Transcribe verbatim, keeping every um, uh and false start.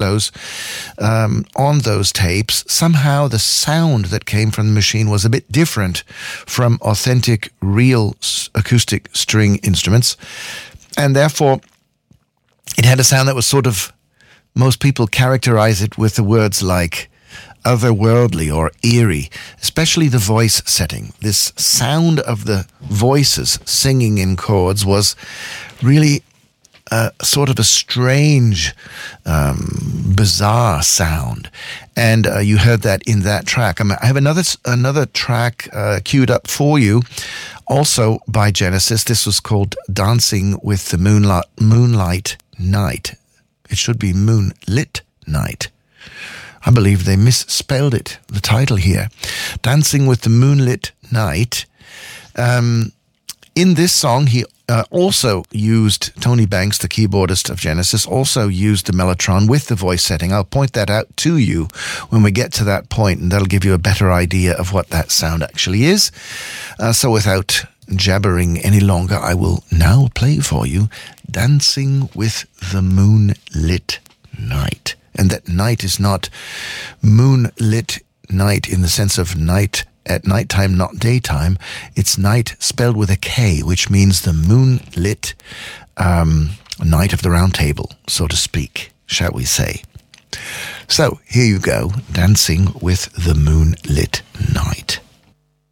those um, on those tapes, somehow the sound that came from the machine was a bit different from authentic, real acoustic string instruments. And therefore, it had a sound that was sort of, most people characterize it with the words like otherworldly or eerie, especially the voice setting. This sound of the voices singing in chords was really uh, sort of a strange, um, bizarre sound. And uh, you heard that in that track. I, mean, I have another another track uh, queued up for you, also by Genesis. This was called Dancing with the Moonlight, Moonlight Night. It should be Moonlit Night. I believe they misspelled it, the title here. Dancing with the Moonlit Night. Um, in this song, he uh, also used, Tony Banks, the keyboardist of Genesis, also used the Mellotron with the voice setting. I'll point that out to you when we get to that point, and that'll give you a better idea of what that sound actually is. Uh, so without jabbering any longer, I will now play for you Dancing with the Moonlit Night. And that night is not moonlit night in the sense of night at nighttime, not daytime. It's night spelled with a K, which means the moonlit um, night of the round table, so to speak, shall we say. So here you go, Dancing with the Moonlit Night.